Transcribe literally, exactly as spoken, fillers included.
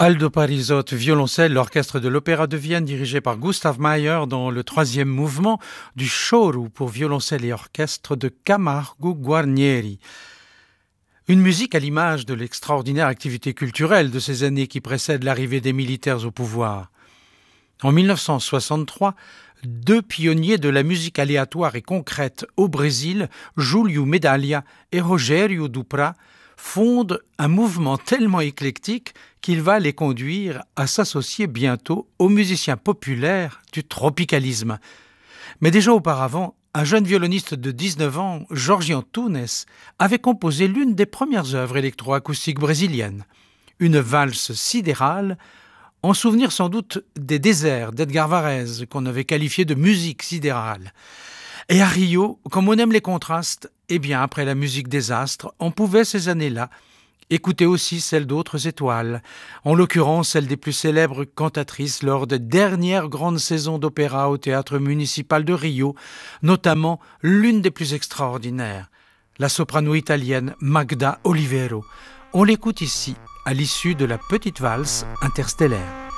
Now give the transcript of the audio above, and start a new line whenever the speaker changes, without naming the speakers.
Aldo Parisot, violoncelle, l'orchestre de l'Opéra de Vienne dirigé par Gustav Mahler dans le troisième mouvement du Choro pour violoncelle et orchestre de Camargo Guarnieri. Une musique à l'image de l'extraordinaire activité culturelle de ces années qui précèdent l'arrivée des militaires au pouvoir. En mille neuf cent soixante-trois, deux pionniers de la musique aléatoire et concrète au Brésil, Júlio Medalha et Rogério Duprat, fondent un mouvement tellement éclectique qu'il va les conduire à s'associer bientôt aux musiciens populaires du tropicalisme. Mais déjà auparavant, un jeune violoniste de dix-neuf ans, Jorge Antunes, avait composé l'une des premières œuvres électroacoustiques brésiliennes, une valse sidérale, en souvenir sans doute des déserts d'Edgar Varèse, qu'on avait qualifié de musique sidérale. Et à Rio, comme on aime les contrastes, eh bien après la musique des astres, on pouvait ces années-là écouter aussi celle d'autres étoiles, en l'occurrence celle des plus célèbres cantatrices lors des dernières grandes saisons d'opéra au théâtre municipal de Rio, notamment l'une des plus extraordinaires, la soprano italienne Magda Olivero. On l'écoute ici, à l'issue de la petite valse interstellaire.